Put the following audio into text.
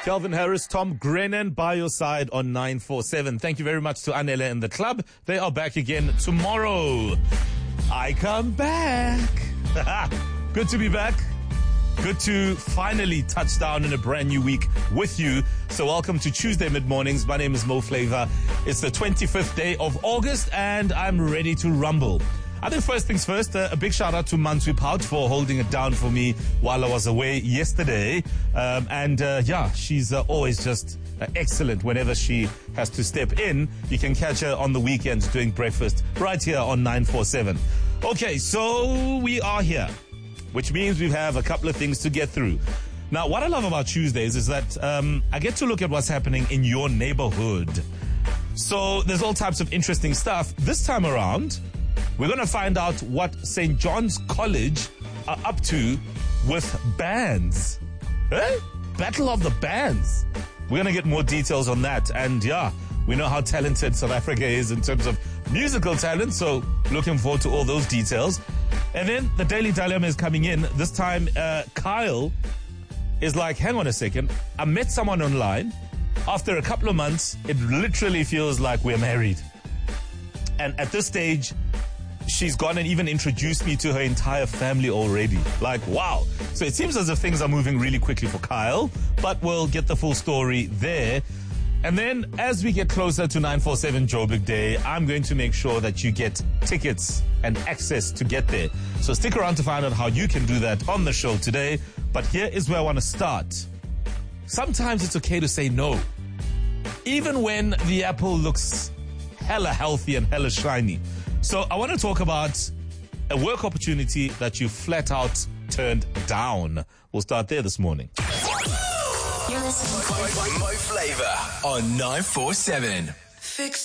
Calvin Harris, Tom Grennan by your side on 947. Thank you very much to Anela and the club. They are back again tomorrow. I come back. Good to be back. Good to finally touch down in a brand new week with you. So welcome to Tuesday Mid-Mornings. My name is Mo Flavor. It's the 25th day of August and I'm ready to rumble. I think first things first, a big shout out to Mansui Pout for holding it down for me while I was away yesterday. She's always just excellent whenever she has to step in. You can catch her on the weekends doing breakfast right here on 947. Okay, so we are here, which means we have a couple of things to get through. Now, what I love about Tuesdays is that I get to look at what's happening in your neighborhood. So there's all types of interesting stuff. This time around, we're going to find out what St. John's College are up to with bands. Battle of the Bands. We're going to get more details on that. And yeah, we know how talented South Africa is in terms of musical talent. So looking forward to all those details. And then the Daily Dilemma is coming in. This time, Kyle is like, hang on a second. I met someone online. After a couple of months, it literally feels like we're married. And at this stage, she's gone and even introduced me to her entire family already. Like, wow. So it seems as if things are moving really quickly for Kyle, but we'll get the full story there. And then as we get closer to 947 Joburg Day, I'm going to make sure that you get tickets and access to get there. So stick around to find out how you can do that on the show today. But here is where I want to start. Sometimes it's okay to say no. Even when the apple looks hella healthy and hella shiny. So I want to talk about a work opportunity that you flat out turned down. We'll start there this morning. You're listening to Mo Flavor on 947. Fix